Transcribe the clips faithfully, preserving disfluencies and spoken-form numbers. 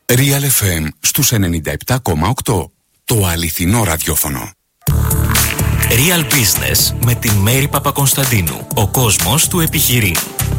Real εφ εμ στους ενενήντα επτά κόμμα οκτώ. Το αληθινό ραδιόφωνο. Real Business με την Μέρη Παπακονσταντίνου. Ο κόσμος του επιχειρήν.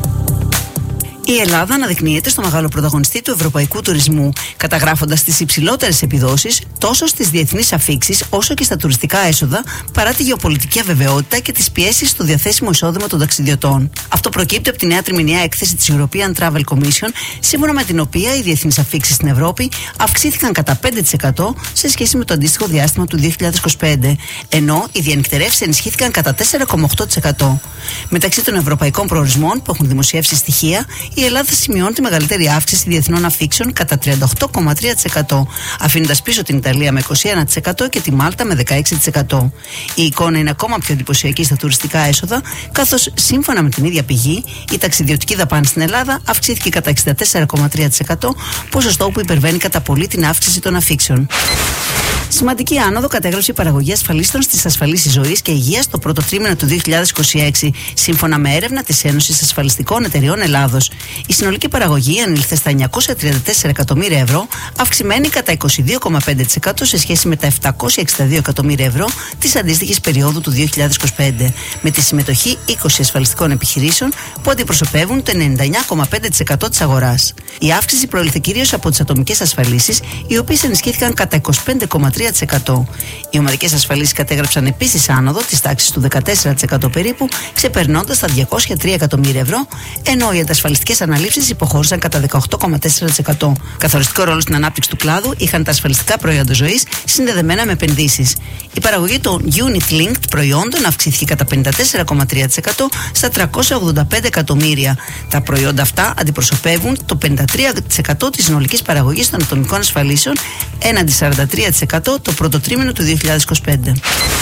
Η Ελλάδα αναδεικνύεται στο μεγάλο πρωταγωνιστή του ευρωπαϊκού τουρισμού, καταγράφοντας τις υψηλότερες επιδόσεις τόσο στις διεθνείς αφίξεις όσο και στα τουριστικά έσοδα, παρά τη γεωπολιτική αβεβαιότητα και τις πιέσεις στο διαθέσιμο εισόδημα των ταξιδιωτών. Αυτό προκύπτει από τη νέα τριμηνιαία έκθεση της European Travel Commission, σύμφωνα με την οποία οι διεθνείς αφίξεις στην Ευρώπη αυξήθηκαν κατά πέντε τοις εκατό σε σχέση με το αντίστοιχο διάστημα του δύο χιλιάδες είκοσι πέντε, ενώ οι διανυκτερεύσεις ενισχύθηκαν κατά τέσσερα κόμμα οκτώ τοις εκατό. Μεταξύ των ευρωπαϊκών προορισμών που έχουν δημοσιεύσει στοιχεία, η Ελλάδα σημειώνει τη μεγαλύτερη αύξηση διεθνών αφίξεων κατά τριάντα οκτώ κόμμα τρία τοις εκατό, αφήνοντας πίσω την Ιταλία με είκοσι ένα τοις εκατό και τη Μάλτα με δεκαέξι τοις εκατό. Η εικόνα είναι ακόμα πιο εντυπωσιακή στα τουριστικά έσοδα, καθώς σύμφωνα με την ίδια πηγή, η ταξιδιωτική δαπάνη στην Ελλάδα αυξήθηκε κατά εξήντα τέσσερα κόμμα τρία τοις εκατό, ποσοστό που υπερβαίνει κατά πολύ την αύξηση των αφίξεων. Σημαντική άνοδο κατέγραψε η παραγωγή ασφαλίστων στις ασφαλίσεις ζωής και υγείας το πρώτο τρίμηνο του δύο χιλιάδες είκοσι έξι, σύμφωνα με έρευνα της Ένωσης Ασφαλιστικών Εταιριών Ελλάδος. Η συνολική παραγωγή ανήλθε στα εννιακόσια τριάντα τέσσερα εκατομμύρια ευρώ, αυξημένη κατά είκοσι δύο κόμμα πέντε τοις εκατό σε σχέση με τα επτακόσια εξήντα δύο εκατομμύρια ευρώ της αντίστοιχης περίοδου του δύο χιλιάδες είκοσι πέντε, με τη συμμετοχή είκοσι ασφαλιστικών επιχειρήσεων που αντιπροσωπεύουν το ενενήντα εννέα κόμμα πέντε τοις εκατό της αγοράς. Η αύξηση προήλθε κυρίως από τις ατομικές ασφαλίσεις, οι οποίες ενισχύθηκαν κατά είκοσι πέντε κόμμα τρία τοις εκατό. Οι ομαδικές ασφαλίσεις κατέγραψαν επίσης άνοδο της τάξης του δεκατέσσερα τοις εκατό περίπου, ξεπερνώντας τα διακόσια τρία εκατομμύρια ευρώ, ενώ οι αντασφαλιστικές αναλήψεις υποχώρησαν κατά δεκαοκτώ κόμμα τέσσερα τοις εκατό. Καθοριστικό ρόλο στην ανάπτυξη του κλάδου είχαν τα ασφαλιστικά προϊόντα ζωής συνδεδεμένα με επενδύσεις. Η παραγωγή των Unit Linked προϊόντων αυξήθηκε κατά πενήντα τέσσερα κόμμα τρία τοις εκατό στα τριακόσια ογδόντα πέντε εκατομμύρια. Τα προϊόντα αυτά αντιπροσωπεύουν το πενήντα τρία τοις εκατό της συνολικής παραγωγής των ατομικών ασφαλίσεων, έναντι σαράντα τρία τοις εκατό το πρώτο τρίμηνο του δύο χιλιάδες είκοσι πέντε.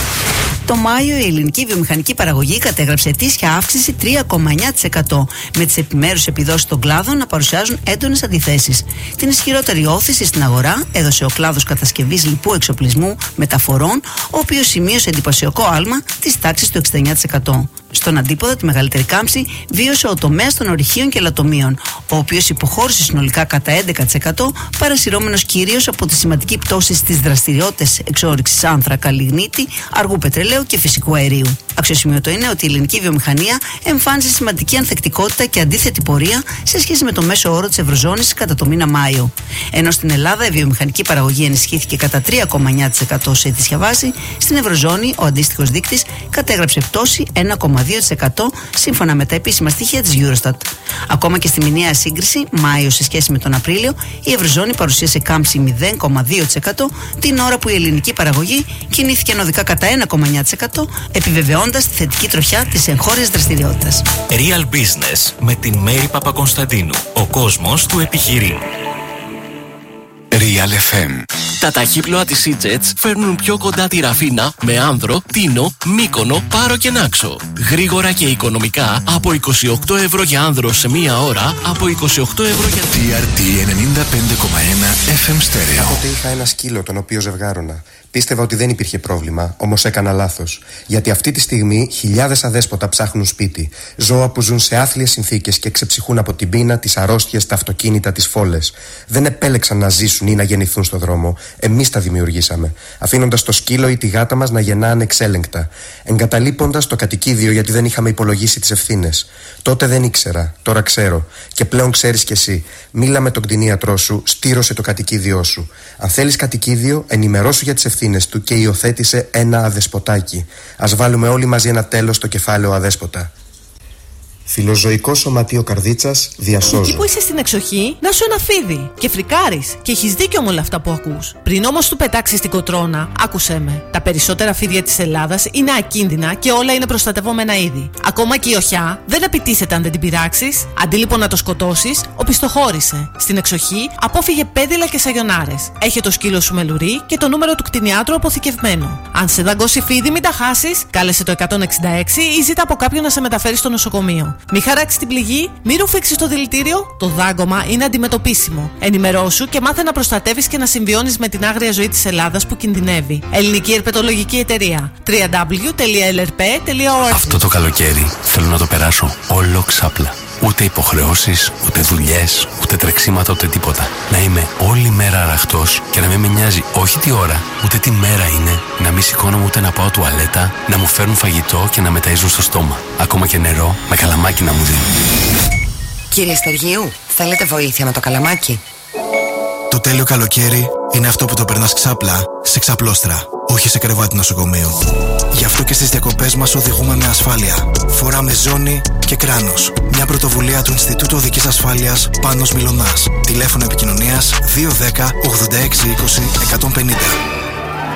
Το Μάιο η ελληνική βιομηχανική παραγωγή κατέγραψε ετήσια αύξηση τρία κόμμα εννέα τοις εκατό, με τις επιμέρους επιδόσεις των κλάδων να παρουσιάζουν έντονες αντιθέσεις. Την ισχυρότερη όθηση στην αγορά έδωσε ο κλάδος κατασκευής λοιπού εξοπλισμού μεταφορών, ο οποίος σημείωσε εντυπωσιακό άλμα της τάξης του εξήντα εννέα τοις εκατό. Στον αντίποδα, τη μεγαλύτερη κάμψη βίωσε ο τομέας των ορυχείων και λατομείων, ο οποίος υποχώρησε συνολικά κατά έντεκα τοις εκατό, παρασυρώμενος κυρίως από τη σημαντική πτώση στις δραστηριότητες εξόρυξης άνθρακα, λιγνίτη, αργού πετρελαίου και φυσικού αερίου. Αξιοσημείωτο είναι ότι η ελληνική βιομηχανία εμφάνισε σημαντική ανθεκτικότητα και αντίθετη πορεία σε σχέση με το μέσο όρο της Ευρωζώνης κατά το μήνα Μάιο. Ενώ στην Ελλάδα η βιομηχανική παραγωγή ενισχύθηκε κατά τρία κόμμα εννέα τοις εκατό σε ετήσια βάση, στην Ευρωζώνη ο αντίστοιχος δείκτης κατέγραψε πτώση ένα κόμμα δύο τοις εκατό σύμφωνα με τα επίσημα στοιχεία της Eurostat. Ακόμα και στη μηνιαία σύγκριση, Μάιο σε σχέση με τον Απρίλιο, η Ευρωζώνη παρουσίασε κάμψη μηδέν κόμμα δύο τοις εκατό, την ώρα που η ελληνική παραγωγή κινήθηκε ανωδικά κατά ένα κόμμα εννέα τοις εκατό, επιβεβαιώντας τη θετική τροχιά της εγχώριας δραστηριότητας. Real Business με την Μέρη Παπακονσταντίνου. Ο κόσμος του επιχειρήν. Real εφ εμ. Τα ταχύπλοα της E-Jets φέρνουν πιο κοντά τη Ραφίνα με Άνδρο, Τίνο, Μύκονο, Πάρο και Νάξο. Γρήγορα και οικονομικά από είκοσι οκτώ ευρώ για άνδρο σε μία ώρα, από είκοσι οκτώ ευρώ για... τι αρ τι ενενήντα πέντε κόμμα ένα εφ εμ στέρεο. Κάποτε είχα ένα σκύλο τον οποίο ζευγάρωνα. Πίστευα ότι δεν υπήρχε πρόβλημα, όμως έκανα λάθος. Γιατί αυτή τη στιγμή χιλιάδες αδέσποτα ψάχνουν σπίτι. Ζώα που ζουν σε άθλιες συνθήκες και ξεψυχούν από την πείνα, τις αρρώστιες, τα αυτοκίνητα, τις φόλες. Δεν επέλεξαν να ζήσουν ή να γεννηθούν στον δρόμο. Εμείς τα δημιουργήσαμε. Αφήνοντας το σκύλο ή τη γάτα μας να γεννά ανεξέλεγκτα. Εγκαταλείποντας το κατοικίδιο γιατί δεν είχαμε υπολογίσει τις ευθύνες. Τότε δεν ήξερα, τώρα ξέρω. Και πλέον ξέρεις κι εσύ. Μίλα με τον κτηνίατρό σου, στήρωσε το κατοικίδιό σου. Αν θέλεις κατοικίδιο, ενημερώσου για τις ευθύνες του και υιοθέτησε ένα αδεσποτάκι. Ας βάλουμε όλοι μαζί ένα τέλος στο κεφάλαιο αδέσποτα. Φιλοζωικό σωματείο Καρδίτσας, διασώζω. Εκεί που είσαι στην εξοχή, να σου ένα φίδι. Και φρικάρεις. Και έχεις δίκιο με όλα αυτά που ακούς. Πριν όμως του πετάξεις την κοτρώνα, άκουσέ με. Τα περισσότερα φίδια της Ελλάδας είναι ακίνδυνα και όλα είναι προστατευόμενα είδη. Ακόμα και η οχιά δεν απαιτήσεται αν δεν την πειράξεις. Αντί λοιπόν να το σκοτώσεις, οπισθοχώρησε. Στην εξοχή, απόφυγε πέδιλα και σαγιονάρες. Έχει το σκύλο σου με λουρί και το νούμερο του κτηνιάτρου αποθηκευμένο. Αν σε δαγκώσει φίδι, μην τα χάσεις. Κάλεσε το εκατόν εξήντα έξι ή ζήτα από κάποιον να σε μεταφέρει στο νοσοκομείο. Μη χαράξει την πληγή, μη ρουφήξει το δηλητήριο, το δάγκωμα είναι αντιμετωπίσιμο. Ενημερώσου και μάθε να προστατεύεις και να συμβιώνεις με την άγρια ζωή της Ελλάδας που κινδυνεύει. Ελληνική Ερπετολογική Εταιρεία. double-u double-u double-u τελεία ελ αρ πι τελεία ο αρ τζι. Αυτό το καλοκαίρι θέλω να το περάσω όλο ξάπλα. Ούτε υποχρεώσεις, ούτε δουλειές, ούτε τρεξίματα, ούτε τίποτα. Να είμαι όλη μέρα αραχτός και να μην με νοιάζει όχι τι ώρα, ούτε τι μέρα είναι, να μην σηκώνομαι ούτε να πάω τουαλέτα, να μου φέρουν φαγητό και να με ταΐζουν στο στόμα. Ακόμα και νερό με καλαμάκι να μου δίνουν. Κύριε Στεργίου, θέλετε βοήθεια με το καλαμάκι? Το τέλειο καλοκαίρι είναι αυτό που το περνάς ξάπλα σε ξαπλώστρα, όχι σε κρεβάτι νοσοκομείου. Γι' αυτό και στις διακοπές μας οδηγούμε με ασφάλεια. Φοράμε ζώνη και κράνος. Μια πρωτοβουλία του Ινστιτούτου Οδικής Ασφάλειας Πάνος Μιλωνάς. Τηλέφωνο επικοινωνίας δύο ένα μηδέν ογδόντα έξι είκοσι εκατόν πενήντα.